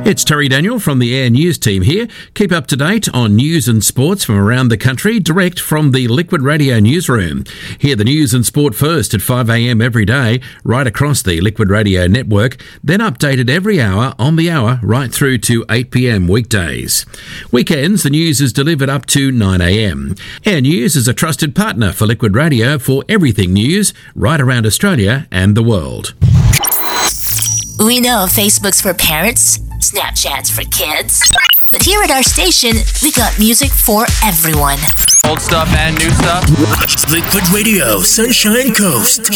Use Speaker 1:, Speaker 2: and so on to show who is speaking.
Speaker 1: It's Terry Daniel from the Air News team here. Keep up to date on news and sports from around the country, direct from the Liquid Radio newsroom. Hear the news and sport first at 5 a.m. every day, right across the Liquid Radio network, then updated every hour on the hour right through to 8 p.m. weekdays. Weekends, the news is delivered up to 9 a.m. Air News is a trusted partner for Liquid Radio for everything news right around Australia and the world.
Speaker 2: We know Facebook's for parents, Snapchat's for kids. But here at our station, we got music for everyone.
Speaker 3: Old stuff and new stuff.
Speaker 4: Liquid Radio, Sunshine Coast.